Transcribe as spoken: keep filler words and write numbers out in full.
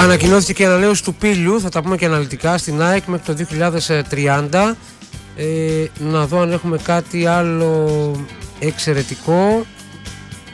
Ανακοινώθηκε και η ανανέωση του Πύλιου, θα τα πούμε και αναλυτικά, στην ΑΕΚ μέχρι το δύο χιλιάδες τριάντα. Ε, να δω αν έχουμε κάτι άλλο εξαιρετικό.